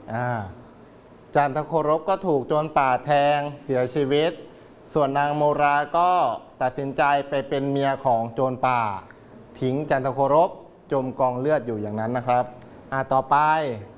จันทโครบก็ถูกโจรป่าแทงเสียชีวิตส่วนนางโมราก็ตัดสินใจไปเป็นเมียของโจรป่าทิ้งจันทโครบจมกองเลือดอยู่อย่างนั้นนะครับต่อไป